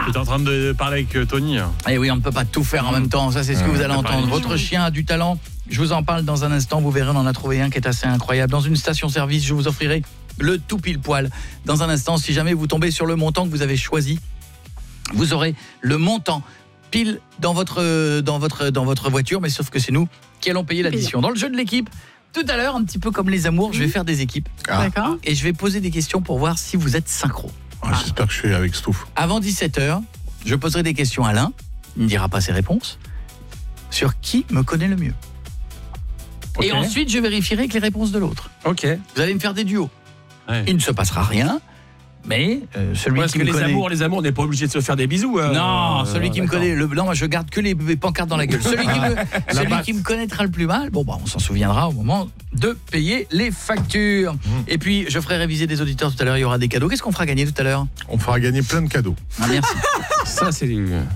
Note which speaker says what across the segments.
Speaker 1: Tu es en train de parler avec Tony.
Speaker 2: Eh oui, on ne peut pas tout faire en même temps. Ça, c'est ce que vous allez entendre. Votre chien a du talent. Je vous en parle dans un instant. Vous verrez, on en a trouvé un qui est assez incroyable. Dans une station-service, je vous offrirai le tout pile poil. Dans un instant, si jamais vous tombez sur le montant que vous avez choisi, vous aurez le montant pile dans votre voiture, mais sauf que c'est nous qui allons payer l'addition. Dans le jeu de l'équipe, tout à l'heure, un petit peu comme les amours, je vais faire des équipes.
Speaker 3: D'accord.
Speaker 2: Et je vais poser des questions pour voir si vous êtes synchro.
Speaker 4: J'espère que je suis avec Stouff.
Speaker 2: Avant 17h, je poserai des questions à l'un, il ne dira pas ses réponses, sur qui me connaît le mieux.
Speaker 1: Okay.
Speaker 2: Et ensuite, je vérifierai avec les réponses de l'autre.
Speaker 1: Ok.
Speaker 2: Vous allez me faire des duos.
Speaker 1: Ouais.
Speaker 2: Il ne se passera rien, mais celui
Speaker 1: Parce
Speaker 2: qui
Speaker 1: que
Speaker 2: me connaît...
Speaker 1: les amours, on n'est pas obligé de se faire des bisous.
Speaker 2: Non, celui qui me connaît... Non, moi je garde que les pancartes dans la gueule. Celui qui me connaîtra le plus mal, on s'en souviendra au moment de payer les factures. Et puis, je ferai réviser des auditeurs tout à l'heure, il y aura des cadeaux. Qu'est-ce qu'on fera gagner tout à l'heure ?
Speaker 4: On fera gagner plein de cadeaux.
Speaker 2: Ah, merci.
Speaker 1: Ça, c'est...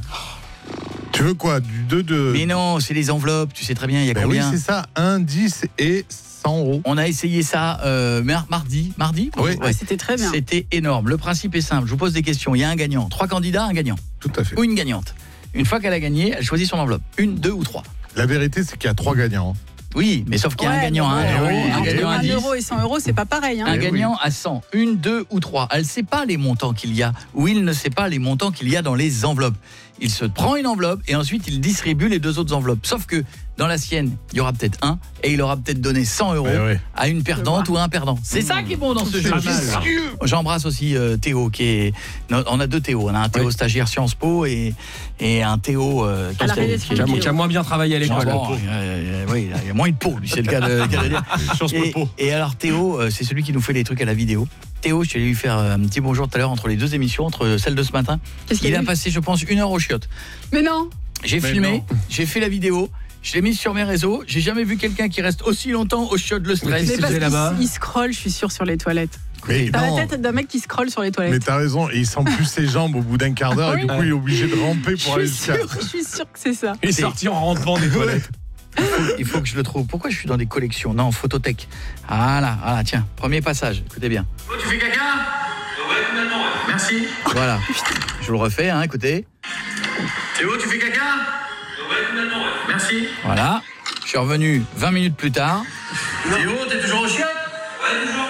Speaker 4: Tu veux quoi ? Du 2 de...
Speaker 2: Mais non, c'est les enveloppes, tu sais très bien, il y a combien ?
Speaker 4: Oui, c'est ça, 1, 10 et 100 euros.
Speaker 2: On a essayé ça mardi.
Speaker 4: Oui.
Speaker 3: Ouais, c'était très bien.
Speaker 2: C'était énorme. Le principe est simple, je vous pose des questions, il y a un gagnant. 3 candidats, un gagnant.
Speaker 4: Tout à fait.
Speaker 2: Ou une gagnante. Une fois qu'elle a gagné, elle choisit son enveloppe. 1, 2 ou 3.
Speaker 4: La vérité, c'est qu'il y a 3 gagnants.
Speaker 2: Oui, mais sauf qu'il y a un gagnant à 1 euro, un gagnant à 10.
Speaker 3: 1 euro et 100 euros, c'est pas pareil. Hein.
Speaker 2: Un gagnant à 100, 1, 2 ou 3. Elle ne sait pas les montants qu'il y a, ou il ne sait pas les montants qu'il y a dans les enveloppes. Il se prend une enveloppe et ensuite il distribue les 2 autres enveloppes. Sauf que dans la sienne, il y aura peut-être un et il aura peut-être donné 100 euros à une perdante ou à un perdant. C'est ça qui est bon dans ce jeu. J'embrasse aussi Théo qui est... On a 2 Théo. On a un Théo stagiaire Sciences Po et un Théo
Speaker 1: qui a moins bien travaillé à l'école.
Speaker 2: Oui, il y a moins de peau, lui, c'est le cas de dire. Et alors Théo, c'est celui qui nous fait les trucs à la vidéo. Théo, je suis allé lui faire un petit bonjour tout à l'heure entre les 2 émissions, entre celle de ce matin. Il a passé, je pense, 1 heure aux chiottes.
Speaker 3: Mais non.
Speaker 2: J'ai filmé, j'ai fait la vidéo, je l'ai mise sur mes réseaux. J'ai jamais vu quelqu'un qui reste aussi longtemps aux chiottes, le stress.
Speaker 3: Mais parce qu'il scrolle, je suis sûre, sur les toilettes. T'as la tête d'un mec qui scrolle sur les toilettes.
Speaker 4: Mais t'as raison, et il sent plus ses jambes au bout d'un quart d'heure, et du coup il est obligé de ramper pour aller jusqu'à...
Speaker 3: Je suis sûre que c'est ça.
Speaker 1: Il est sorti en rampant des toilettes.
Speaker 2: Il faut que je le trouve. Pourquoi je suis dans des collections ? Non, photothèque. Voilà, tiens, premier passage, écoutez bien.
Speaker 5: Oh, tu fais caca ? Ouais, maintenant, ouais. Merci.
Speaker 2: Voilà, je vous le refais, écoutez.
Speaker 5: Théo, tu fais caca ? Ouais, maintenant, ouais. Merci.
Speaker 2: Voilà, je suis revenu 20 minutes plus tard.
Speaker 5: Théo, t'es toujours au chiottes ? Ouais, toujours.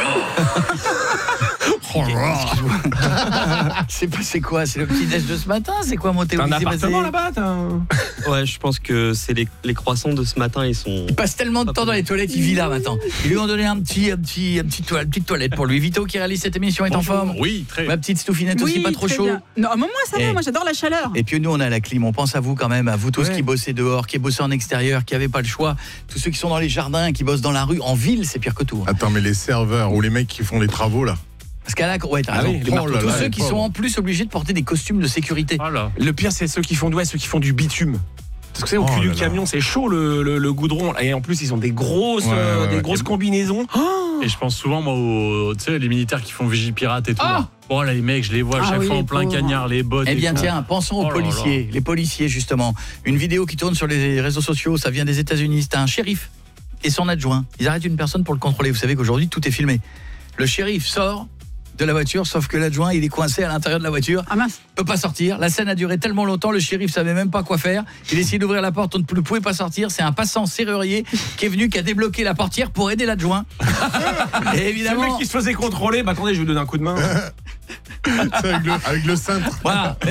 Speaker 2: C'est passé quoi ? C'est le petit déj de ce matin ? C'est quoi mon Théo ?
Speaker 1: T'as un appartement là-bas
Speaker 6: Ouais, je pense que c'est les croissants de ce matin, ils sont...
Speaker 2: Il passe tellement de temps dans les toilettes, il vit là maintenant. Ils lui ont donné une petite toilette pour lui. Vito qui réalise cette émission est en forme.
Speaker 1: Oui, très.
Speaker 2: Ma petite Stouffinette aussi, pas trop chaud.
Speaker 3: Bien. Non, moi ça va, moi j'adore la chaleur.
Speaker 2: Et puis nous on a la clim, on pense à vous quand même, à vous tous qui bossez dehors, qui bossez en extérieur, qui n'avaient pas le choix, tous ceux qui sont dans les jardins, qui bossent dans la rue, en ville, c'est pire que tout.
Speaker 4: Attends, mais les serveurs ou les mecs qui font les travaux là.
Speaker 2: Parce qu'à la... Ouais, t'as raison. Tous ceux qui sont en plus obligés de porter des costumes de sécurité.
Speaker 1: Le pire, c'est ceux qui font du bitume. Parce que c'est au cul du camion, c'est chaud le goudron. Et en plus, ils ont des grosses combinaisons.
Speaker 7: Et je pense souvent, moi, aux les militaires qui font Vigipirate et tout. Bon, là, les mecs, je les vois à chaque fois en plein cagnard, les bottes.
Speaker 2: Eh bien, tiens, pensons aux policiers. Les policiers, justement. Une vidéo qui tourne sur les réseaux sociaux, ça vient des États-Unis. C'est un shérif et son adjoint. Ils arrêtent une personne pour le contrôler. Vous savez qu'aujourd'hui, tout est filmé. Le shérif sort de la voiture, sauf que l'adjoint, il est coincé à l'intérieur de la voiture.
Speaker 3: Ah mince.
Speaker 2: Peut pas sortir. La scène a duré tellement longtemps, le shérif savait même pas quoi faire. Il essayait d'ouvrir la porte, on ne pouvait pas sortir. C'est un passant serrurier qui est venu, qui a débloqué la portière pour aider l'adjoint. Et évidemment...
Speaker 1: Le mec qui se faisait contrôler, attendez, je vais vous donner un coup de main.
Speaker 4: Avec le cintre.
Speaker 2: Voilà.